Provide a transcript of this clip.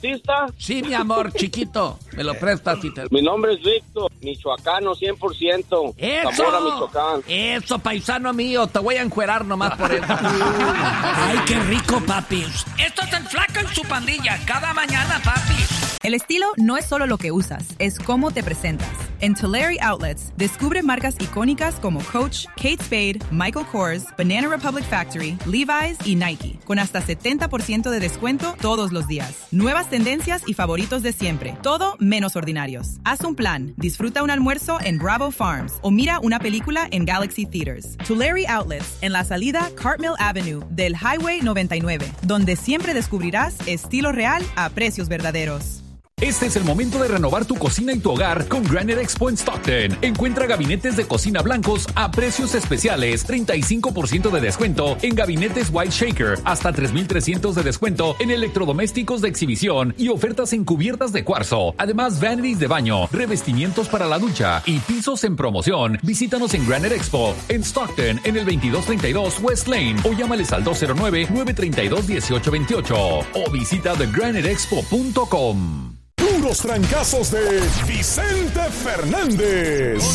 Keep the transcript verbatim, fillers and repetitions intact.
Bautista? Sí, mi amor, chiquito. Me lo prestas y te... Mi nombre es Víctor, michoacano cien por ciento. ¡Eso! Zamora, Michoacán. Eso, paisano mío. Te voy a encuerar nomás por eso. Ay, qué rico, papi. Esto es el Flaco en su pandilla. Cada mañana, papi. El estilo no es solo lo que usas, es cómo te presentas. En Tulare Outlets, descubre marcas icónicas como Coach, Kate Spade, Michael Kors, Banana Republic Factory, Levi's y Nike, con hasta setenta por ciento de descuento todos los días. Nuevas tendencias y favoritos de siempre, todo menos ordinarios. Haz un plan, disfruta un almuerzo en Bravo Farms o mira una película en Galaxy Theaters. Tulare Outlets, en la salida Cartmill Avenue del Highway noventa y nueve, donde siempre descubrirás estilo real a precios verdaderos. Este es el momento de renovar tu cocina y tu hogar con Granite Expo en Stockton. Encuentra gabinetes de cocina blancos a precios especiales, treinta y cinco por ciento de descuento en gabinetes White Shaker, hasta tres mil trescientos de descuento en electrodomésticos de exhibición y ofertas en cubiertas de cuarzo. Además, vanities de baño, revestimientos para la ducha y pisos en promoción. Visítanos en Granite Expo en Stockton en el veintidós treinta y dos West Lane o llámales al dos cero nueve, nueve tres dos, uno ocho dos ocho o visita the granite expo punto com. Puros trancazos de Vicente Fernández.